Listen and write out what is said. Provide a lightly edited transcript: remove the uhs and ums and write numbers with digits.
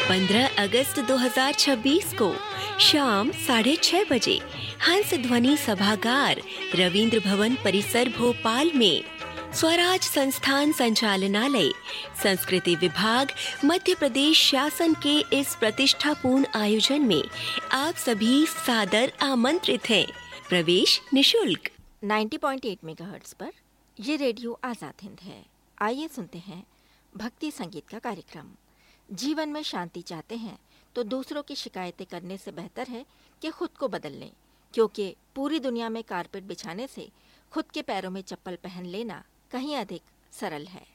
15 अगस्त 2026 को शाम 6:30 बजे हंस ध्वनि सभागार, रविंद्र भवन परिसर, भोपाल में स्वराज संस्थान संचालनालय, संस्कृति विभाग, मध्य प्रदेश शासन के इस प्रतिष्ठापूर्ण आयोजन में आप सभी सादर आमंत्रित हैं। प्रवेश निशुल्क। 90.8 मेगाहर्ट्ज पर ये रेडियो आजाद हिंद है। आइए सुनते हैं भक्ति संगीत का कार्यक्रम। जीवन में शांति चाहते हैं तो दूसरों की शिकायतें करने से बेहतर है कि खुद को बदल लें, क्योंकि पूरी दुनिया में कारपेट बिछाने से खुद के पैरों में चप्पल पहन लेना कहीं अधिक सरल है।